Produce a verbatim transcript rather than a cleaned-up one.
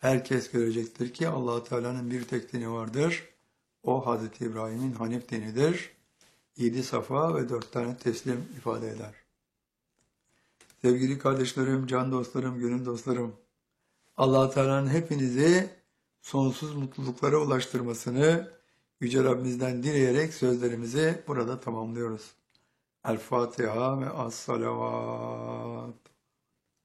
Herkes görecektir ki Allah Teala'nın bir tek dini vardır. O Hazreti İbrahim'in Hanif dinidir. Yedi safa ve dört tane teslim ifade eder. Sevgili kardeşlerim, can dostlarım, gönül dostlarım, Allah Teala'nın hepinizi sonsuz mutluluklara ulaştırmasını Yüce Rabbimizden dileyerek sözlerimizi burada tamamlıyoruz. El Fatiha ve Es-Salavat.